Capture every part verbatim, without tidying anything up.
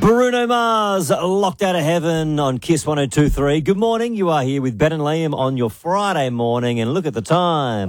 Bruno Mars, Locked Out of Heaven on Kiss one oh two point three. Good morning. You are here with Ben and Liam on your Friday morning, and look at the time.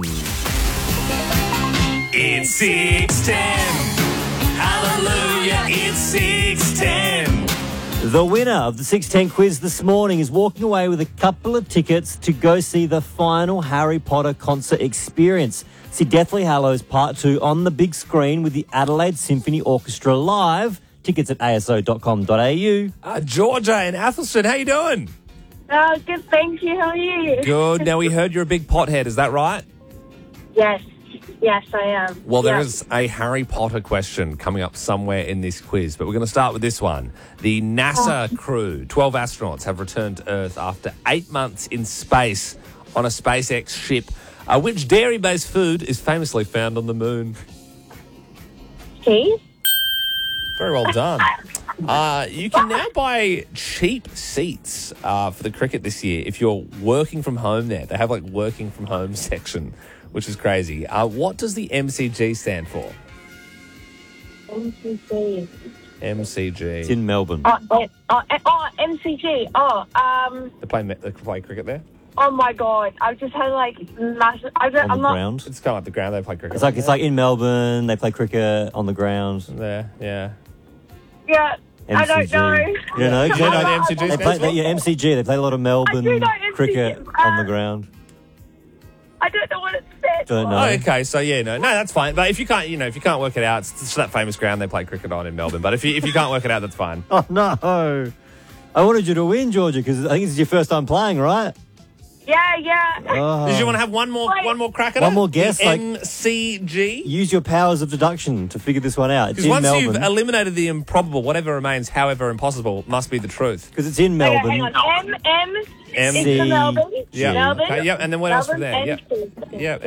It's six ten. Hallelujah, it's six ten. The winner of the six ten quiz this morning is walking away with a couple of tickets to go see the final Harry Potter concert experience. See Deathly Hallows Part two on the big screen with the Adelaide Symphony Orchestra live. Tickets at a s o dot com dot a u. Uh, Georgia in Athelston, how you doing? Oh, good, thank you. How are you? Good. Now, we heard you're a big pothead, is that right? Yes, yes, I am. Well, there Yeah. is a Harry Potter question coming up somewhere in this quiz, but we're going to start with this one. The NASA crew, twelve astronauts, have returned to Earth after eight months in space on a SpaceX ship. Uh, which dairy-based food is famously found on the moon? Cheese? Very well done. Uh, you can now buy cheap seats uh, for the cricket this year if you're working from home there. They have, like, working from home section, which is crazy. Uh, what does the M C G stand for? M C G. M C G. It's in Melbourne. Oh, oh, oh, oh, M C G. Oh, um, They play, they play cricket there? oh my God. I've just had like massive. I don't, On I'm the not. ground. It's kind of like the ground. They play cricket. It's like it's like in Melbourne. They play cricket on the ground. There, yeah. Yeah, I don't M C G. know. You don't know? You don't know what the M C G They stands play, for? they, yeah, M C G. They play a lot of Melbourne know M C G. cricket on the Uh, ground. I don't know what it said. Don't know. Oh, okay, so yeah, no, no, that's fine. But if you can't, you know, if you can't work it out, it's, it's that famous ground they play cricket on in Melbourne. But if you if you can't work it out, that's fine. Oh, no. I wanted you to win, Georgia, because I think this is your first time playing, right? Yeah, yeah. Oh. Did you want to have one more Wait. one more crack at One it? more guess, The like- M C G. Use your powers of deduction to figure this one out. It's Because in once Melbourne. you've eliminated the improbable, whatever remains, however impossible, must be the truth. Because it's in Okay, Melbourne. hang on. M, M, M- is for Melbourne. Yeah. Melbourne. Okay, yep, and then what else from Melbourne there? Yep. and Sydney. Yeah.